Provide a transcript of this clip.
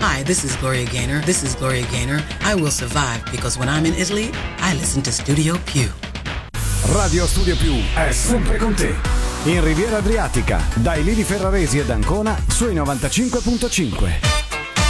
Hi, this is Gloria Gaynor. This is Gloria Gaynor. I will survive because when I'm in Italy, I listen to Studio Più. Radio Studio Più è sempre con te. In Riviera Adriatica, dai Lili Ferraresi ed Ancona sui 95.5.